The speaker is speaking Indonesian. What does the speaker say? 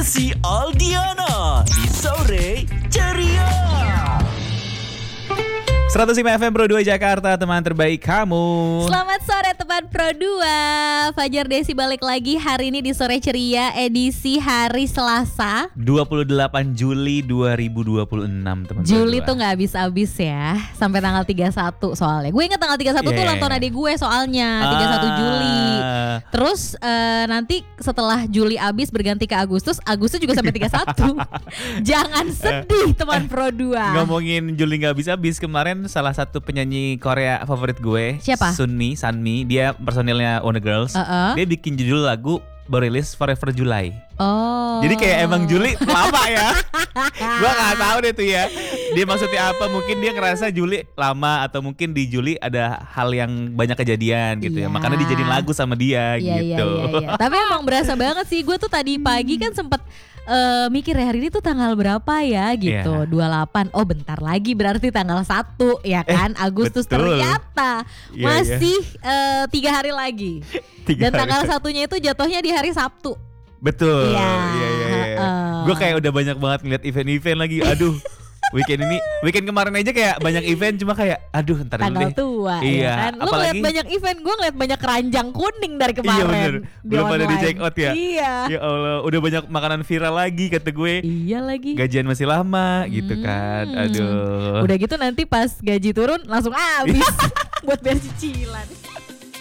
Desi Aldiana di Sore Ceria. 105 FM Pro 2 Jakarta, teman terbaik kamu. Selamat sore teman Pro 2. Fajar Desi balik lagi hari ini di Sore Ceria edisi hari Selasa 28 Juli 2026 teman. Juli tuh gak habis-habis ya. Sampai tanggal 31 soalnya. Gue inget tanggal 31 tuh ulang tahun adik gue soalnya 31 Juli. Terus nanti setelah Juli habis berganti ke Agustus juga sampai 31. Jangan sedih teman Pro 2. Ngomongin Juli gak habis-habis, kemarin salah satu penyanyi Korea favorit gue, siapa? Sunmi, dia personilnya Wonder Girls. Dia bikin judul lagu baru rilis Forever July. Oh. Jadi kayak emang Juli lama ya. Gua nggak tahu deh tuh ya. Dia maksudnya apa? Mungkin dia ngerasa Juli lama, atau mungkin di Juli ada hal yang banyak kejadian gitu ya. Makanya dijadiin lagu sama dia gitu. Iya. Tapi emang berasa banget sih. Gue tuh tadi pagi kan sempet mikir ya, hari ini tuh tanggal berapa ya gitu. 28. Oh bentar lagi berarti tanggal 1 ya kan, Agustus. Betul. Ternyata masih 3 hari lagi. Dan tanggal satunya itu jatuhnya di hari Sabtu. Betul. Iya. Gue kayak udah banyak banget ngeliat event-event lagi. Aduh. Weekend kemarin aja kayak banyak event, cuma kayak aduh ntar dulu tanggal deh. tua Iya, ya kan. Lu ngeliat banyak event, gue ngeliat banyak keranjang kuning dari kemarin. Iya bener, belum pada di check out ya. Iya. Ya Allah, udah banyak makanan viral lagi kata gue. Iya lagi. Gajian masih lama gitu kan. Aduh. Udah gitu nanti pas gaji turun langsung habis buat bayar cicilan.